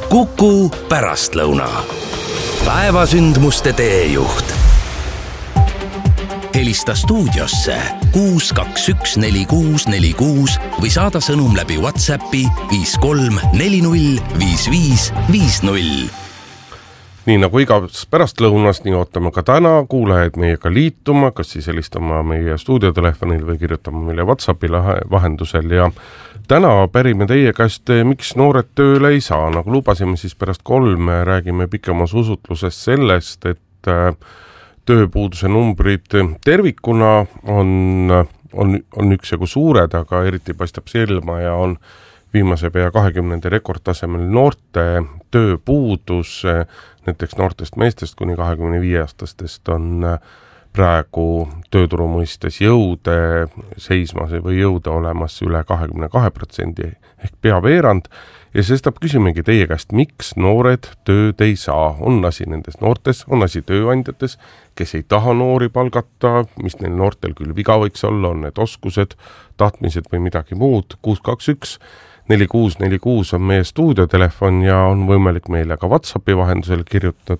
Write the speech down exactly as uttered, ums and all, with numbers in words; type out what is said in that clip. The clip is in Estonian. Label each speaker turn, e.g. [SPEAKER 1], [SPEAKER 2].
[SPEAKER 1] Kuku pärastlõuna. Päevasündmuste teejuht. Helista stuudiosse kuus kaks üks neli kuus neli kuus või saada sõnum läbi WhatsAppi viis kolm neli null viis viis viis null.
[SPEAKER 2] Nii nagu igas pärastlõunas, nii ootame ka täna kuulajaid meiega liituma, kas siis helistama meie stuudiotelefonil või kirjutama meile WhatsAppi vahendusel. Ja täna pärime teie käest, miks noored tööle ei saa. Nagu lubasime, siis pärast kolme räägime pikemas usutlusest sellest, et tööpuuduse numbrid tervikuna on, on, on üksjagu suured, aga eriti paistab silma ja on viimase pea kahekümnenda rekordtasemel noorte tööpuudus, näiteks noortest meestest kuni kahekümne viie aastastest on praegu tööturu mõistes jõude seismas või jõude olemas üle kahekümne kahe protsendi ehk pea veerand. Ja sestap küsimegi teie käest, miks noored tööd ei saa. On asi nendes noortes, on asi tööandjates, kes ei taha noori palgata, mis neil noortel küll viga võiks olla, on need oskused, tahtmised või midagi muud. kuus kaks üks neli kuus neli kuus on meie stuudiotelefon ja on võimalik meile ka WhatsAppi vahendusel kirjutada